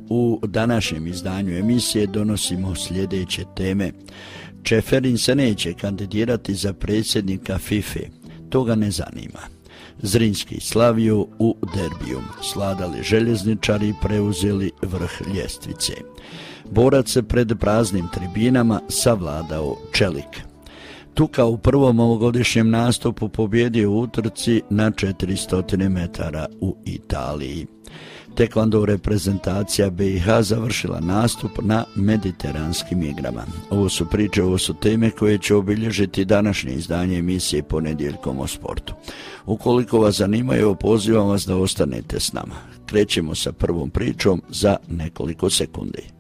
u današnjem izdanju emisije donosimo sljedeće teme. Čeferin se neće kandidirati za predsjednika FIFA, to ga ne zanima. Zrinski slavio u derbiju, sladali željezničari i preuzeli vrh ljestvice. Borac se pred praznim tribinama savladao Čelik. Tuka u prvom ovogodišnjem nastupu pobjedio u utrci na 400 metara u Italiji. Tekvando reprezentacija BiH završila nastup na mediteranskim igrama. Ovo su priče, ovo su teme koje će obilježiti današnje izdanje emisije Ponedjeljkom o sportu. Ukoliko vas zanimaju, pozivam vas da ostanete s nama. Krećemo sa prvom pričom za nekoliko sekundi.